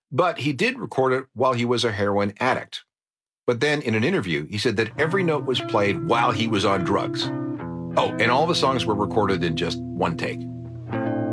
But he did record it while he was a heroin addict. But then in an interview, he said that every note was played while he was on drugs. Oh, and all the songs were recorded in just one take.